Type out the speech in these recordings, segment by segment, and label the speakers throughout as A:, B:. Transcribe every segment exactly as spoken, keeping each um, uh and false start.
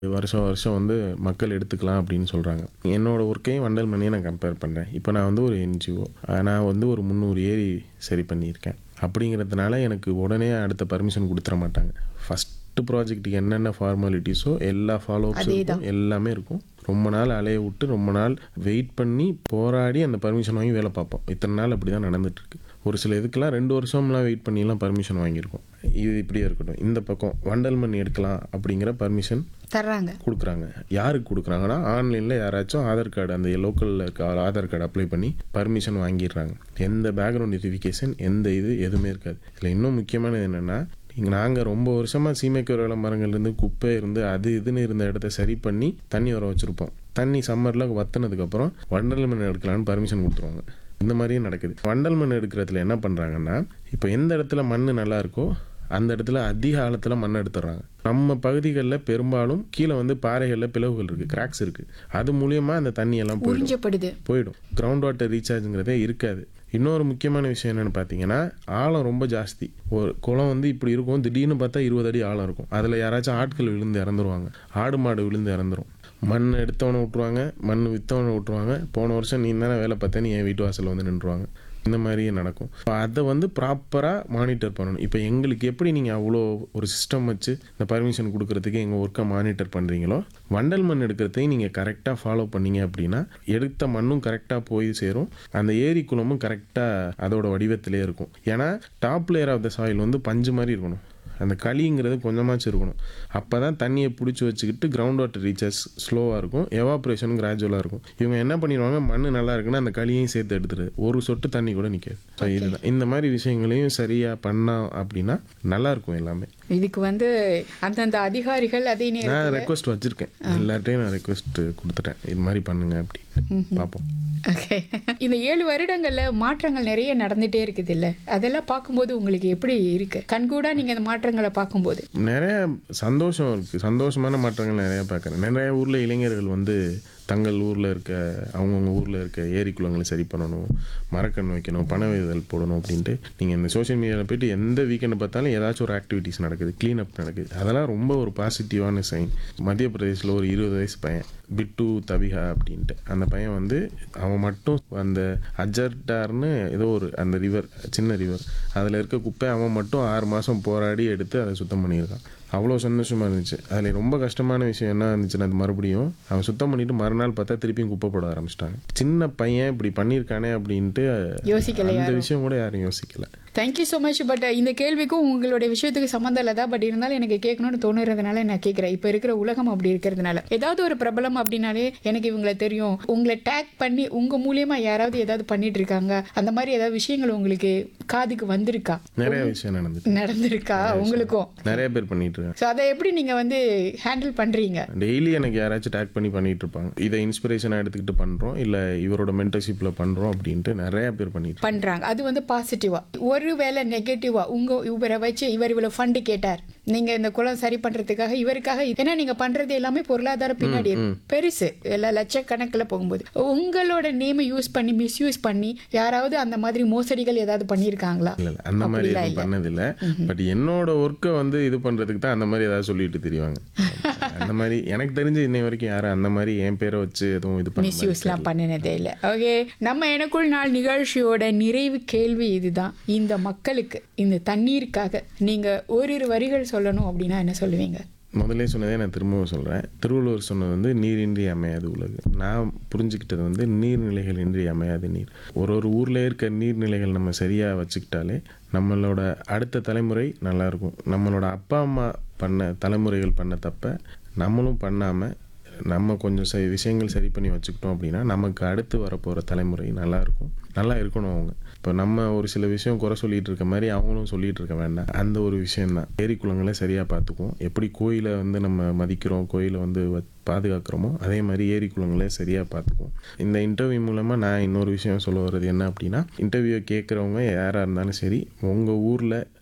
A: வருஷம் வருஷம் வந்து மக்கள் எடுத்துக்கலாம் அப்படின்னு சொல்கிறாங்க. என்னோட ஒர்க்கையும் வண்டல் மண்ணையும் நான் கம்பேர் பண்ணுறேன். இப்போ நான் வந்து ஒரு என்ஜிஓ, நான் வந்து ஒரு முந்நூறு ஏரி சரி பண்ணியிருக்கேன். அப்படிங்கிறதுனால எனக்கு உடனே அடுத்த பர்மிஷன் கொடுத்துட மாட்டாங்க. ஃபஸ்ட்டு ப்ராஜெக்ட்டுக்கு என்னென்ன ஃபார்மாலிட்டிஸோ எல்லா ஃபாலோஅப்ஸ் இருக்கும், எல்லாமே இருக்கும். ரொம்ப நாள் அலைய விட்டு ரொம்ப நாள் வெயிட் பண்ணி போராடி அந்த பர்மிஷன் வாங்கி வேலை பார்ப்போம். இத்தனை நாள் அப்படி தான் நடந்துகிட்ருக்கு. ஒரு சில இதுக்கெல்லாம் ரெண்டு வருஷம்லாம் வெயிட் பண்ணிலாம் பர்மிஷன் வாங்கியிருக்கோம். இது இப்படியே இருக்கட்டும். இந்த பக்கம் வண்டல் மண் எடுக்கலாம் அப்படிங்கிற பர்மிஷன்
B: தர்றாங்க,
A: கொடுக்குறாங்க. யாருக்கு கொடுக்குறாங்கன்னா, ஆன்லைனில் யாராச்சும் ஆதார் கார்டு, அந்த லோக்கலில் இருக்க ஆதார் கார்டு அப்ளை பண்ணி பர்மிஷன் வாங்கிடுறாங்க. எந்த பேக்ரவுண்ட் வெரிஃபிகேஷன், எந்த இது எதுவுமே இருக்காது. இதில் இன்னும் முக்கியமானது என்னென்னா, இங்கே நாங்கள் ரொம்ப வருஷமாக சீமைக்கரு வேலை மரங்கள்லேருந்து குப்பை இருந்து அது இதுன்னு இருந்த இடத்த சரி பண்ணி தண்ணி வர வச்சுருப்போம். தண்ணி சம்மரில் வற்றினதுக்கப்புறம் வண்டல் மண் எடுக்கலான்னு பர்மிஷன் கொடுத்துருவாங்க. இந்த மாதிரியும் நடக்குது. வண்டல் மண் எடுக்கிறதுல என்ன பண்ணுறாங்கன்னா, இப்போ எந்த இடத்துல மண் நல்லா இருக்கோ அந்த இடத்துல அதிக ஆழத்தில் மண் எடுத்துடுறாங்க. நம்ம பகுதிகளில் பெரும்பாலும் கீழே வந்து பாறைகளில் பிளவுகள் இருக்குது, கிராக்ஸ் இருக்குது. அது மூலியமாக அந்த தண்ணியெல்லாம் போயிடும் போயிடும் கிரவுண்ட் வாட்டர் ரீசார்ஜுங்கிறதே இருக்காது. இன்னொரு முக்கியமான விஷயம் என்னென்னு பார்த்தீங்கன்னா, ஆழம் ரொம்ப ஜாஸ்தி. ஒரு குளம் வந்து இப்படி இருக்கும், திடீர்னு பார்த்தா இருபது அடி ஆழம் இருக்கும். அதில் யாராச்சும் ஆட்கள் விழுந்து இறந்துருவாங்க, ஆடு மாடு விழுந்து இறந்துரும். மண் எடுத்தவனை விட்ருவாங்க, மண் விற்றவனை விட்ருவாங்க. போன வருஷம் நீ தானே வேலை பார்த்தா நீ என் வீட்டு வாசலில் வந்து நின்றுவாங்க. இந்த மாதிரியே நடக்கும். இப்போ அதை வந்து ப்ராப்பராக மானிட்டர் பண்ணணும். இப்போ எங்களுக்கு எப்படி நீங்கள் அவ்வளோ ஒரு சிஸ்டம் வச்சு இந்த பர்மிஷன் கொடுக்கறதுக்கு எங்கள் ஒர்க்கை மானிட்டர் பண்ணுறீங்களோ, வண்டல் மண் எடுக்கிறதையும் நீங்கள் கரெக்டாக ஃபாலோ பண்ணீங்க அப்படின்னா எடுத்த மண்ணும் கரெக்டாக போய் சேரும், அந்த ஏரி குளமும் கரெக்டாக அதோட வடிவத்திலே இருக்கும். ஏன்னா top layer of the soil வந்து பஞ்சு மாதிரி இருக்கணும். அந்த களிங்கிறது கொஞ்சமாச்சும் இருக்கணும். அப்போ தான் தண்ணியை பிடிச்சி வச்சுக்கிட்டு கிரவுண்ட் வாட்டர் ரீசார்ஜ் ஸ்லோவாக இருக்கும், எவாப்ரேஷனும் கிராஜுவலாக இருக்கும். இவங்க என்ன பண்ணிடுவாங்க, மண் நல்லா இருக்குன்னா அந்த களியையும் சேர்த்து எடுத்துரு, ஒரு சொட்டு தண்ணி கூட நிற்காது. ஸோ இதுதான் இந்த மாதிரி விஷயங்களையும் சரியாக பண்ணோம் அப்படின்னா நல்லாயிருக்கும் எல்லாமே.
B: இதுக்கு வந்து அந்தந்த அதிகாரிகள் அதே
A: நான் ரெக்வஸ்ட் வச்சுருக்கேன், எல்லார்ட்டையும் நான் ரெக்வஸ்ட் கொடுத்துட்டேன், இது மாதிரி பண்ணுங்க அப்படி பார்ப்போம்.
B: ஓகே, இந்த ஏழு வருடங்கள்ல மாற்றங்கள் நிறைய நடந்துட்டே இருக்குது இல்ல, அதெல்லாம் பார்க்கும்போது உங்களுக்கு எப்படி இருக்கு? கண்கூடா நீங்க இந்த மாற்றங்களை பார்க்கும்போது
A: நிறைய சந்தோஷம் இருக்கு. சந்தோஷமான மாற்றங்கள் நிறைய பார்க்குறேன். நிறைய ஊர்ல இளைஞர்கள் வந்து தங்கள் ஊரில் இருக்க அவங்கவுங்க ஊரில் இருக்க ஏரி குளங்களை சரி பண்ணணும், மரக்கன்று வைக்கணும், பண விதைகள் போடணும் அப்படின்ட்டு நீங்கள் இந்த சோஷியல் மீடியாவில் போய்ட்டு எந்த வீக்கெண்டை பார்த்தாலும் ஏதாச்சும் ஒரு ஆக்டிவிட்டீஸ் நடக்குது, க்ளீன் அப் நடக்குது. அதெல்லாம் ரொம்ப ஒரு பாசிட்டிவான சைன். மத்திய பிரதேசில் ஒரு இருபது வயசு பையன் பிட்டு தபிஹா அப்படின்ட்டு, அந்த பையன் வந்து அவன் மட்டும் அந்த அஜர்டார்னு ஏதோ ஒரு அந்த ரிவர், சின்ன ரிவர், அதில் இருக்க குப்பை அவன் மட்டும் ஆறு மாதம் போராடி எடுத்து அதை சுத்தம் பண்ணியிருக்கான். அவ்வளோ சந்தோஷமாக இருந்துச்சு. அதில் ரொம்ப கஷ்டமான விஷயம் என்ன இருந்துச்சுன்னா, அது மறுபடியும் அவன் சுத்தம் பண்ணிவிட்டு மறுநாள் பார்த்தா திருப்பியும் குப்பை போட ஆரம்பிச்சிட்டாங்க. சின்ன பையன் இப்படி பண்ணியிருக்கானே அப்படின்ட்டு
B: யோசிக்கல,
A: அந்த விஷயம் கூட யாரும் யோசிக்கல.
B: Thank you so much. பட் இந்த கேள்விக்கும் உங்களுடைய விஷயத்துக்கு சம்மந்தம் இல்லை தான், பட் இருந்தாலும் எனக்கு கேட்கணும்னு தோணுறதுனால நான் கேட்குறேன். இப்போ இருக்கிற உலகம் அப்படி இருக்கிறதுனால ஏதாவது ஒரு பிரபலம் அப்படின்னாலே எனக்கு இவங்களை தெரியும், உங்களை டேக் பண்ணி உங்கள் மூலியமா யாராவது ஏதாவது பண்ணிட்டு இருக்காங்க, அந்த மாதிரி ஏதாவது விஷயங்கள் உங்களுக்கு காதுக்கு வந்திருக்கா?
A: நிறைய விஷயம் நடந்துட்டு
B: நடந்திருக்கா உங்களுக்கும்?
A: நிறைய பேர் பண்ணிட்டு இருக்காங்க.
B: ஸோ அதை எப்படி நீங்கள் வந்து ஹேண்டில் பண்ணுறீங்க?
A: டெய்லி எனக்கு யாராச்சும் டேக் பண்ணி பண்ணிட்டு இருப்பாங்க. இதை இன்ஸ்பிரேஷனாக எடுத்துக்கிட்டு பண்ணுறோம், இல்லை இவரோட மென்டர்ஷிப்பில் பண்ணுறோம் அப்படின்ட்டு நிறைய பேர் பண்ணிட்டு
B: பண்ணுறாங்க. அது வந்து பாசிட்டிவா. ஒரு வேலை நெகட்டிவா, உங்க இவரை வச்சு இவர் இவ்வளவு ஃபண்டு கேட்டார், நீங்க இந்த குளம் சரி பண்றதுக்காக இவருக்காக, ஏன்னா நீங்க பண்றது எல்லாமே பொருளாதார பின்னாடி பெருசு, எல்லா லட்சக்கணக்கில் போகும்போது உங்களோட நேமை யூஸ் பண்ணி மிஸ்யூஸ் பண்ணி யாராவது அந்த மாதிரி மோசடிகள் ஏதாவது பண்ணியிருக்காங்களா?
A: இல்லை, அந்த மாதிரி எதுவும் பண்ணதில்லை. பட் என்னோட ஒர்க்கை வந்து இது பண்ணுறதுக்கு தான் அந்த மாதிரி ஏதாவது சொல்லிட்டு தெரிவாங்க. அந்த மாதிரி எனக்கு தெரிஞ்சு இன்னை வரைக்கும் யாரும் அந்த மாதிரி என் பேரை வச்சு எதுவும் இது பண்ணி
B: மிஸ்யூஸ்லாம் பண்ணினதே இல்லை. ஓகே, நம்ம எனக்குள் நாள் நிகழ்ச்சியோட நிறைவு கேள்வி இதுதான். இந்த மக்களுக்கு இந்த தண்ணீருக்காக நீங்க ஓரிரு வரிகள் சொல்லணும் அப்படின்னா என்ன சொல்லுவீங்க?
A: முதல்ல சொன்னதே நான் திரும்பவும் சொல்கிறேன். திருவள்ளுவர் சொன்னது வந்து நீரின்றி அமையாது உலகு. நான் புரிஞ்சுக்கிட்டது வந்து நீர்நிலைகள் இன்றி அமையாது நீர். ஒரு ஒரு ஊரில் இருக்க நீர்நிலைகள் நம்ம சரியாக வச்சுக்கிட்டாலே நம்மளோட அடுத்த தலைமுறை நல்லாயிருக்கும். நம்மளோட அப்பா அம்மா பண்ண தலைமுறைகள் பண்ண தப்ப நம்மளும் பண்ணாமல் நம்ம கொஞ்சம் சரி விஷயங்கள் சரி பண்ணி வச்சுக்கிட்டோம் அப்படின்னா நமக்கு அடுத்து வரப்போகிற தலைமுறை நல்லாயிருக்கும், நல்லா இருக்கணும். அவங்க இப்போ நம்ம ஒரு சில விஷயம் குறை சொல்லிகிட்டு இருக்க மாதிரி அவங்களும் சொல்லிகிட்டு இருக்க வேண்டாம். அந்த ஒரு விஷயந்தான். ஏரி குளங்களை சரியாக பார்த்துக்குவோம். எப்படி கோயிலை வந்து நம்ம மதிக்கிறோம், கோயிலை வந்து பாதுகாக்கிறோமோ அதே மாதிரி ஏரி குளங்களை சரியாக பார்த்துக்குவோம். இந்த இன்டர்வியூ மூலமாக நான் இன்னொரு விஷயம் சொல்ல வர்றது என்ன அப்படின்னா, இன்டர்வியூவை கேட்குறவங்க யாராக இருந்தாலும் சரி, உங்கள் ஊரில்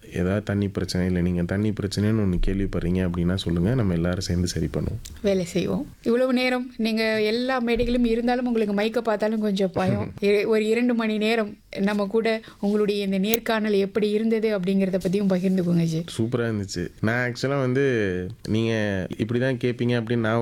A: ஏதாவது தண்ணி பிரச்சனை இல்லை நீங்கள் தண்ணி பிரச்சனைன்னு ஒன்று கேள்விப்படுறீங்க அப்படின்னா சொல்லுங்கள், நம்ம எல்லாரும் சேர்ந்து சரி பண்ணுவோம்,
B: வேலை செய்வோம். இவ்வளவு நேரம் நீங்கள் எல்லா மேடைகளும் இருந்தாலும் உங்களுக்கு மைக்கை பார்த்தாலும் கொஞ்சம் பயம். இ- ஒரு இரண்டு மணி நேரம் நம்ம கூட உங்களுடைய இந்த நேர்காணல் எப்படி இருந்தது அப்படிங்கிறத பற்றியும் பகிர்ந்துக்கோங்க ஜி.
A: சூப்பராக இருந்துச்சு. நான் ஆக்சுவலாக வந்து நீங்கள் இப்படி தான் கேட்பீங்க அப்படின்னு நான்